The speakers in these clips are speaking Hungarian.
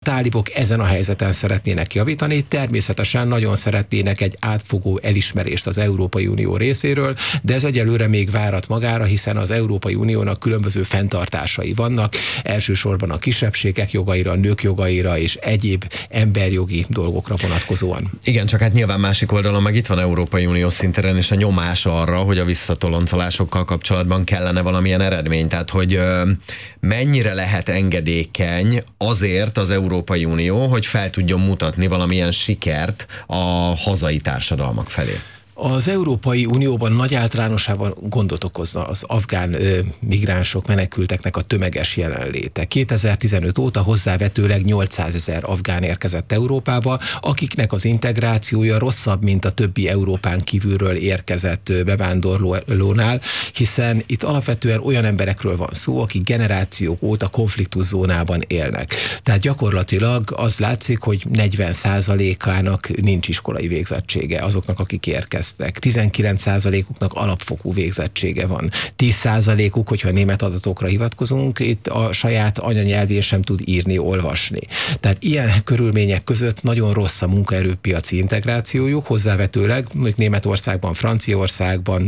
tálibok ezen a helyzeten szeretnének javítani, természetesen nagyon szeretnének egy átfogó elismerést az Európai Unió részéről, de ez egyelőre még várat magára, hiszen az Európai Uniónak különböző fenntartásai vannak, elsősorban a kisebbségek jogaira, a nők jogaira és egyéb emberjogi dolgokra vonatkozóan. Igen, csak hát nyilván másik oldalon meg itt van Európai Unió szinten és a nyomás arra, hogy a visszatoloncolásokkal kapcsolatban kellene valamilyen eredmény. Tehát, hogy mennyire lehet engedékeny azért az Európai Unió, hogy fel tudjon mutatni valamilyen sikert a hazai társadalmak felé. Az Európai Unióban nagy általánosában gondot okozna az afgán migránsok, menekülteknek a tömeges jelenléte. 2015 óta hozzávetőleg 800 000 afgán érkezett Európába, akiknek az integrációja rosszabb, mint a többi Európán kívülről érkezett bevándorlónál, hiszen itt alapvetően olyan emberekről van szó, akik generációk óta konfliktuszónában élnek. Tehát gyakorlatilag az látszik, hogy 40%-ának nincs iskolai végzettsége azoknak, akik érkeztek. 19%-uknak alapfokú végzettsége van. 10%-uk, hogyha a német adatokra hivatkozunk, itt a saját anyanyelvén sem tud írni, olvasni. Tehát ilyen körülmények között nagyon rossz a munkaerőpiaci integrációjuk, hozzávetőleg Németországban, Franciaországban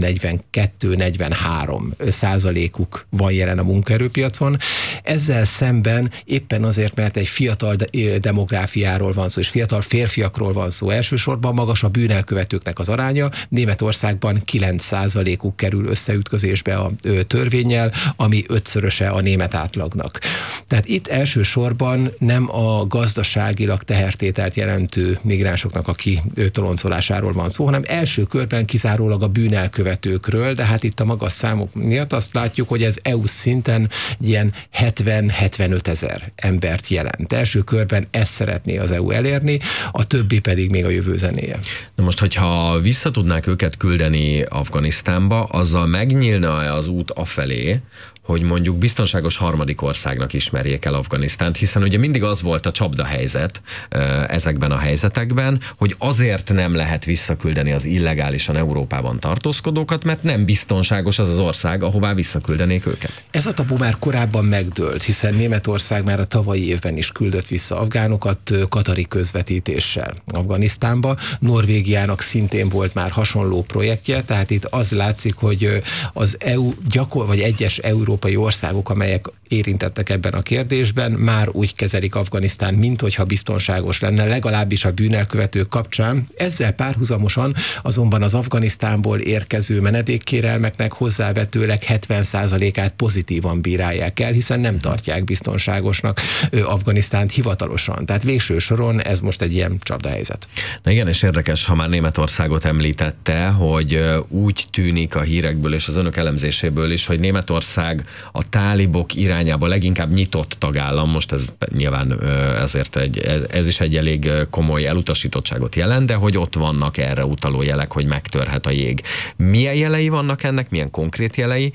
42-43%-uk van jelen a munkaerőpiacon. Ezzel szemben éppen azért, mert egy fiatal demográfiáról van szó, és fiatal férfiakról van szó, elsősorban magas a bűnelkövetőknek az aránya, Németországban 9%-uk kerül összeütközésbe a törvénnyel, ami 5-szöröse a német átlagnak. Tehát itt elsősorban nem a gazdaságilag tehertételt jelentő migránsoknak a kitoloncolásáról van szó, hanem első körben kizárólag a bűnelkövetőkről, de hát itt a magas számok miatt azt látjuk, hogy ez EU szinten ilyen 70-75 000 embert jelent. Első körben ezt szeretné az EU elérni, a többi pedig még a jövő zenéje. Na most, hogyha vissza tudnák őket küldeni Afganisztánba, azzal megnyílna-e az út afelé, hogy mondjuk biztonságos harmadik országnak ismerjék el Afganisztánt, hiszen ugye mindig az volt a csapdahelyzet ezekben a helyzetekben, hogy azért nem lehet visszaküldeni az illegálisan Európában tartózkodókat, mert nem biztonságos az az ország, ahová visszaküldenék őket. Ez a tabu már korábban megdőlt, hiszen Németország már a tavalyi évben is küldött vissza afgánokat katari közvetítéssel Afganisztánba. Norvégiának szintén volt már hasonló projektje, tehát itt az látszik, hogy az EU vagy egyes európai országok, amelyek érintettek ebben a kérdésben, már úgy kezelik Afganisztán, mint hogyha biztonságos lenne, legalábbis a bűnelkövetők kapcsán. Ezzel párhuzamosan azonban az Afganisztánból érkező menedékkérelmeknek hozzávetőleg 70%-át pozitívan bírálják el, hiszen nem tartják biztonságosnak Afganisztánt hivatalosan. Tehát végső soron ez most egy ilyen csapdahelyzet. Na igen, és érdekes, ha már Németországot említette, hogy úgy tűnik a hírekből és az önök elemzéséből is, hogy Németország a tálibok irányába leginkább nyitott tagállam, most ez nyilván ezért ez is egy elég komoly elutasítottságot jelent, de hogy ott vannak erre utaló jelek, hogy megtörhet a jég. Milyen jelei vannak ennek, milyen konkrét jelei,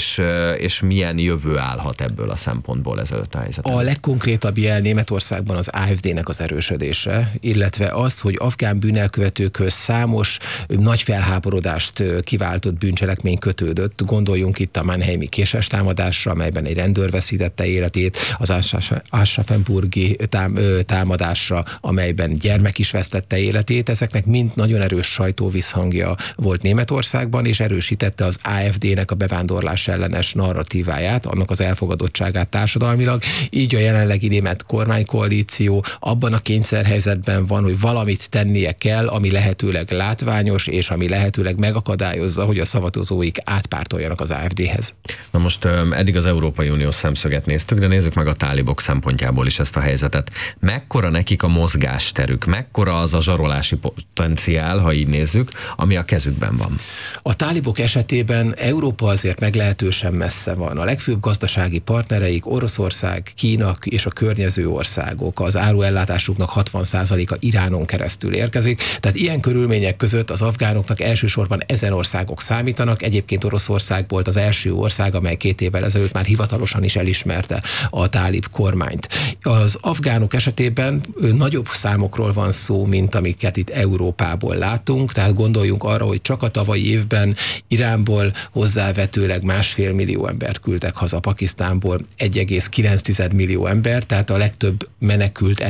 és milyen jövő állhat ebből a szempontból ezelőtt a helyzetben? A legkonkrétabb jel Németországban az AfD-nek az erősödése, illetve az, hogy afgán bűnelkövetőkhöz számos nagy felháborodást kiváltott bűncselekmény kötődött. Gondoljunk itt a Mannheimi késes támadásra, amelyben egy rendőr veszítette életét, az Aschaffenburgi támadásra, amelyben gyermek is vesztette életét. Ezeknek mind nagyon erős sajtóvisszhangja volt Németországban, és erősítette az AfD-nek a bevándorlás ellenes narratíváját, annak az elfogadottságát társadalmilag. Így a jelenlegi német kormánykoalíció abban a kényszerhelyzetben van, hogy valamit tennie kell, ami lehetőleg látványos, és ami lehetőleg megakadályozza, hogy a szavazóik átpártoljanak az AfD-hez. Na most eddig az Európai Unió szemszöget néztük, de nézzük meg a tálibok szempontjából is ezt a helyzetet. Mekkora nekik a mozgásterük, mekkora az a zsarolási potenciál, ha így nézzük, ami a kezükben van? A tálibok esetében Európa azért meglehetősen messze van. A legfőbb gazdasági partnereik Oroszország, Kína és a környező országok. Az áruellátásuknak 60%-a Iránon keresztül érkezik. Tehát ilyen körülmények között az afgánoknak elsősorban ezen országok számítanak. Egyébként Oroszország volt az első ország, amely 2 évvel ezelőtt már hivatalosan is elismerte a tálib kormányt. Az afgánok esetében nagyobb számokról van szó, mint amiket itt Európából látunk, tehát gondoljunk arra, hogy csak a tavalyi évben Iránból hozzávetőleg 1,5 millió embert küldtek haza, Pakisztánból 1,9 millió ember, tehát a legtöbb menekült